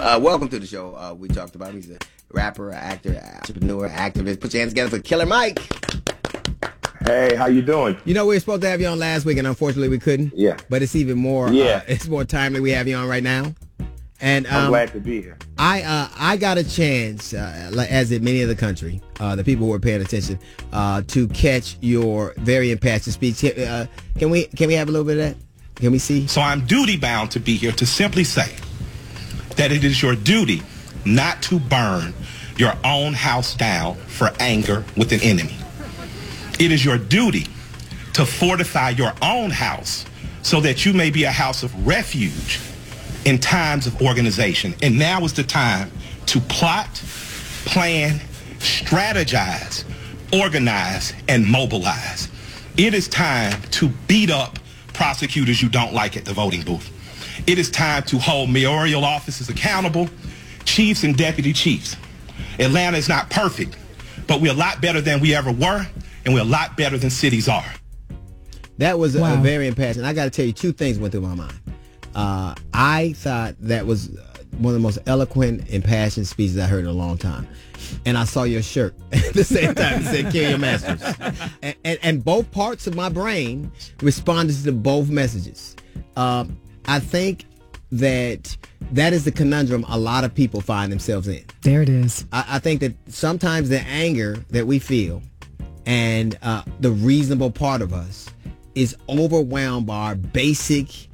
Welcome to the show. We talked about him. He's a rapper, actor, entrepreneur, activist. Put your hands together for Killer Mike. Hey, how you doing? You know, we were supposed to have you on last week, and unfortunately we couldn't. Yeah. But it's even more. It's more timely we have you on right now. And I'm glad to be here. I got a chance, as did many of the country, the people who were paying attention, to catch your very impassioned speech. Can we have a little bit of that? Can we see? So I'm duty bound to be here to simply say that it is your duty not to burn your own house down for anger with an enemy. It is your duty to fortify your own house so that you may be a house of refuge in times of organization. And now is the time to plot, plan, strategize, organize, and mobilize. It is time to beat up prosecutors you don't like at the voting booth. It is time to hold mayoral offices accountable, chiefs and deputy chiefs. Atlanta is not perfect, but we're a lot better than we ever were, and we're a lot better than cities are. That was a very impassioned. I got to tell you, two things went through my mind. I thought that was one of the most eloquent, impassioned speeches I heard in a long time. And I saw your shirt at the same time. It said, kill your masters. And both parts of my brain responded to both messages. I think that is the conundrum a lot of people find themselves in. There it is. I think that sometimes the anger that we feel and the reasonable part of us is overwhelmed by our basic